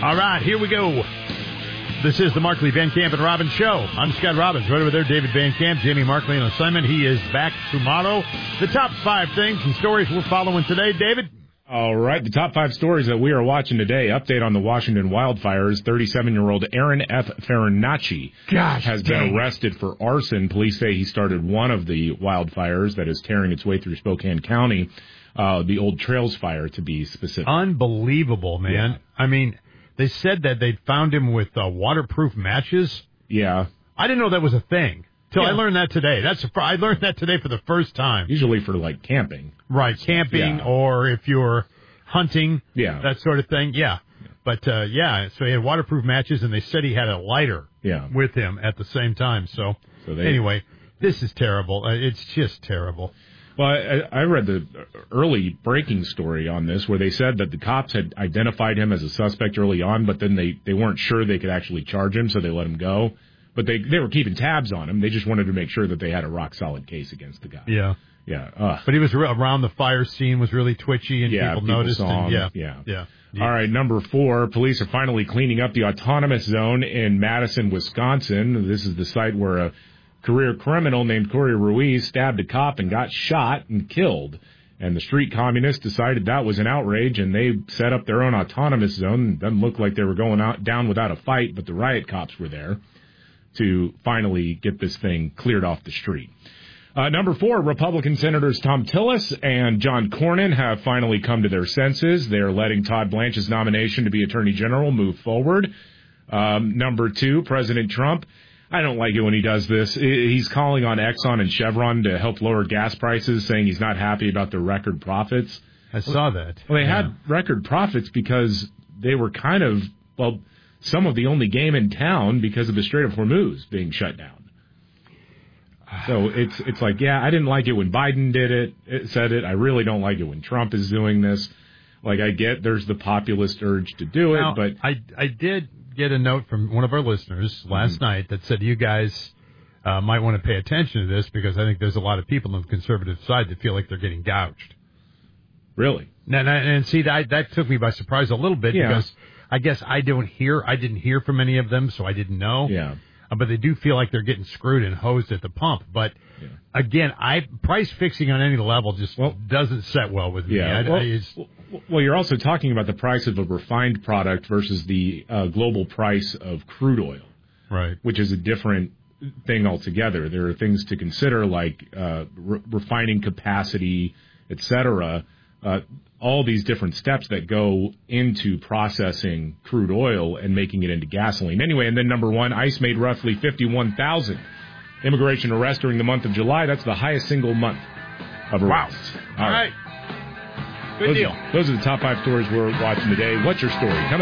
All right, here we go. This is the Markley, Van Camp, and Robbins Show. I'm Scott Robbins. Right over there, David Van Camp, Jamie Markley on assignment. He is back tomorrow. The top 5 things and stories we're following today, David. All right, the top 5 stories that we are watching today. Update on the Washington wildfires. 37-year-old Aaron F. Farinacci has been arrested for arson. Police say he started one of the wildfires that is tearing its way through Spokane County, the Old Trails fire, to be specific. Unbelievable, man. Yeah. I mean, they said that they found him with waterproof matches. Yeah. I didn't know that was a thing. I learned that today. I learned that today for the first time. Usually for, like, camping. Right, camping, or if you're hunting, that sort of thing. Yeah. But, so he had waterproof matches, and they said he had a lighter with him at the same time. So anyway, this is terrible. It's just terrible. Well, I read the early breaking story on this where they said that the cops had identified him as a suspect early on, but then they weren't sure they could actually charge him, so they let him go. But they were keeping tabs on him. They just wanted to make sure that they had a rock-solid case against the guy. Yeah. Yeah. But he was around the fire scene, was really twitchy, and people noticed. Saw him. Yeah. All right, number 4, police are finally cleaning up the autonomous zone in Madison, Wisconsin. This is the site where a career criminal named Corey Ruiz stabbed a cop and got shot and killed. And the street communists decided that was an outrage, and they set up their own autonomous zone. It doesn't look like they were going down without a fight, but the riot cops were there to finally get this thing cleared off the street. Number 4, Republican Senators Thom Tillis and John Cornyn have finally come to their senses. They're letting Todd Blanche's nomination to be Attorney General move forward. Number 2, President Trump. I don't like it when he does this. He's calling on Exxon and Chevron to help lower gas prices, saying he's not happy about their record profits. I saw that. Well, they had record profits because they were kind of, some of the only game in town because of the Strait of Hormuz being shut down. So it's like, I didn't like it when Biden said it. I really don't like it when Trump is doing this. Like, I get there's the populist urge to do it, but I did get a note from one of our listeners last night that said you guys might want to pay attention to this because I think there's a lot of people on the conservative side that feel like they're getting gouged. Really? And see, that took me by surprise a little bit because I guess I didn't hear from any of them, so I didn't know. Yeah. But they do feel like they're getting screwed and hosed at the pump. But again, price fixing on any level just doesn't set well with me. Well, you're also talking about the price of a refined product versus the global price of crude oil, right? Which is a different thing altogether. There are things to consider like refining capacity, et cetera. All these different steps that go into processing crude oil and making it into gasoline. Anyway, and then number 1, ICE made roughly 51,000 immigration arrests during the month of July. That's the highest single month of arrests. Wow. All right. Good deal. Those are the top 5 stories we're watching today. What's your story?